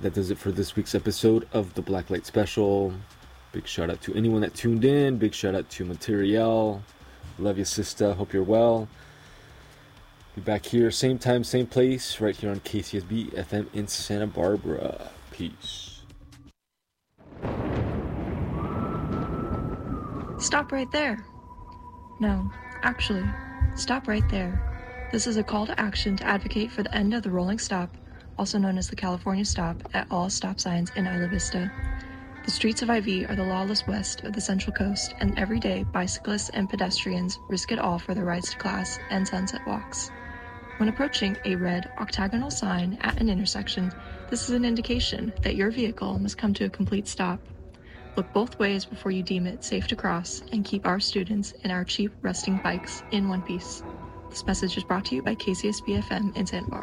that does it for this week's episode of the Blacklight Special. Big shout out to anyone that tuned in. Big shout out to Materiel. Love you, sister. Hope you're well. Be back here, same time, same place, right here on KCSB FM in Santa Barbara. Peace. Stop right there. No, actually, stop right there. This is a call to action to advocate for the end of the rolling stop, also known as the California stop, at all stop signs in Isla Vista. The streets of IV are the lawless west of the Central Coast, and every day bicyclists and pedestrians risk it all for their rides to class and sunset walks. When approaching a red octagonal sign at an intersection, this is an indication that your vehicle must come to a complete stop. Look both ways before you deem it safe to cross, and keep our students and our cheap resting bikes in one piece. This message is brought to you by KCSB FM in Santa Barbara.